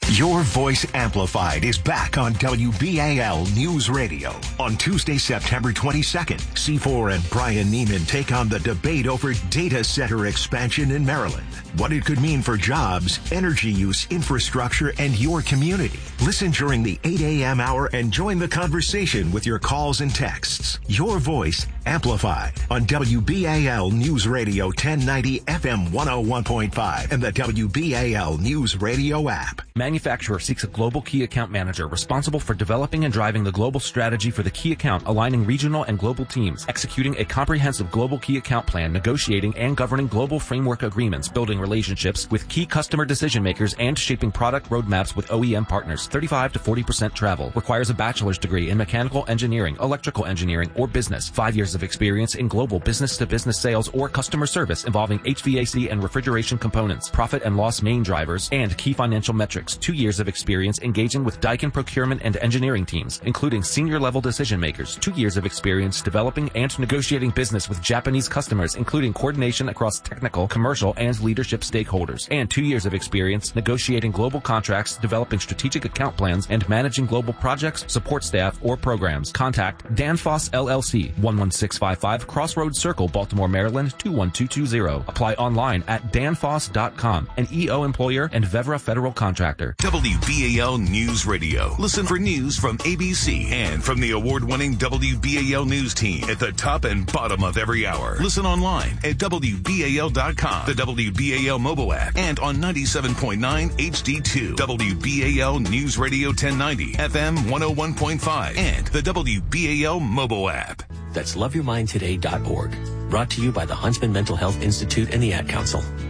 Your Voice Amplified is back on WBAL News Radio. On Tuesday, September 22nd, C4 and Brian Neiman take on the debate over data center expansion in Maryland. What it could mean for jobs, energy use, infrastructure, and your community. Listen during the 8 a.m. hour and join the conversation with your calls and texts. Your Voice Amplified on WBAL News Radio 1090 FM 101.5 and the WBAL News Radio app. Manufacturer seeks a global key account manager responsible for developing and driving the global strategy for the key account, aligning regional and global teams, executing a comprehensive global key account plan, negotiating and governing global framework agreements, building relationships with key customer decision makers, and shaping product roadmaps with OEM partners. 35 to 40% travel. Requires a bachelor's degree in mechanical engineering, electrical engineering, or business. 5 years of experience in global business-to-business sales or customer service involving HVAC and refrigeration components, profit and loss main drivers, and key financial metrics. 2 years of experience engaging with Daikin procurement and engineering teams, including senior-level decision makers. 2 years of experience developing and negotiating business with Japanese customers, including coordination across technical, commercial, and leadership stakeholders. And 2 years of experience negotiating global contracts, developing strategic account plans, and managing global projects, support staff, or programs. Contact Danfoss LLC, 11655 Crossroads Circle, Baltimore, Maryland, 21220. Apply online at danfoss.com, an EO employer and Vevra federal contractor. WBAL News Radio. Listen for news from ABC and from the award-winning WBAL News team at the top and bottom of every hour. Listen online at WBAL.com, the WBAL mobile app, and on 97.9 HD2, WBAL News Radio 1090, FM 101.5, and the WBAL mobile app. That's loveyourmindtoday.org. Brought to you by the Huntsman Mental Health Institute and the Ad Council.